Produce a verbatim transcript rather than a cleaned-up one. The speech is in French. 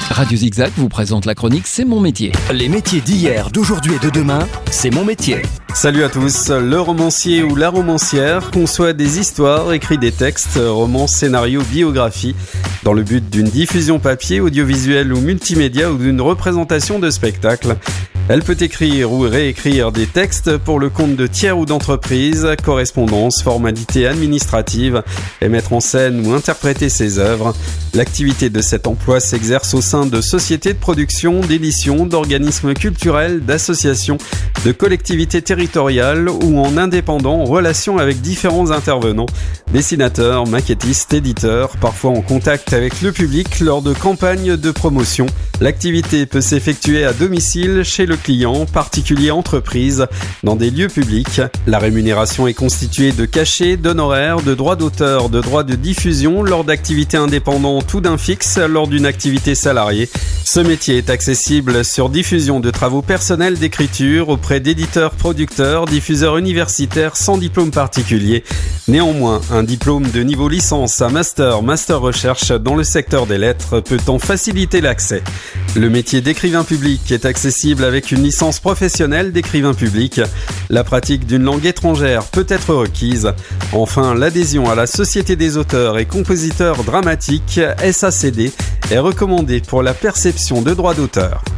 Radio Zigzag vous présente la chronique C'est mon métier. Les métiers d'hier, d'aujourd'hui et de demain, c'est mon métier. Salut à tous, le romancier ou la romancière conçoit des histoires, écrit des textes, romans, scénarios, biographies, dans le but d'une diffusion papier, audiovisuelle ou multimédia ou d'une représentation de spectacle. Elle peut écrire ou réécrire des textes pour le compte de tiers ou d'entreprises, correspondance, formalités administratives, et mettre en scène ou interpréter ses œuvres. L'activité de cet emploi s'exerce au sein de sociétés de production, d'édition, d'organismes culturels, d'associations, de collectivités territoriales ou en indépendant en relation avec différents intervenants, dessinateurs, maquettistes, éditeurs, parfois en contact avec le public lors de campagnes de promotion. L'activité peut s'effectuer à domicile, chez le client, particulier, entreprise, dans des lieux publics. La rémunération est constituée de cachets, d'honoraires, de droits d'auteur, de droits de diffusion lors d'activités indépendantes ou d'un fixe lors d'une activité salariée. Ce métier est accessible sur diffusion de travaux personnels d'écriture auprès d'éditeurs, producteurs, diffuseurs universitaires sans diplôme particulier. Néanmoins, un diplôme de niveau licence à master, master recherche dans le secteur des lettres peut en faciliter l'accès. Le métier d'écrivain public est accessible avec une licence professionnelle d'écrivain public. La pratique d'une langue étrangère peut être requise. Enfin, l'adhésion à la Société des auteurs et compositeurs dramatiques, S A C D, est recommandée pour la perception de droits d'auteur.